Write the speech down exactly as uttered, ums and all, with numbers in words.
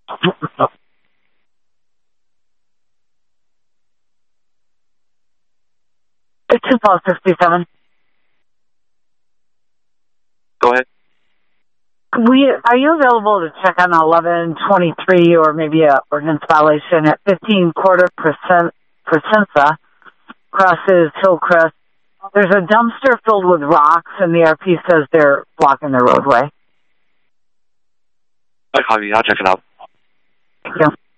It's two Paul sixty-seven. Go ahead. We, are you available to check on eleven twenty-three or maybe a ordinance violation at fifteen quarter percent Presenza, crosses Hillcrest? There's a dumpster filled with rocks, and the R P says they're blocking the roadway. I copy. I'll check it out. Thank you.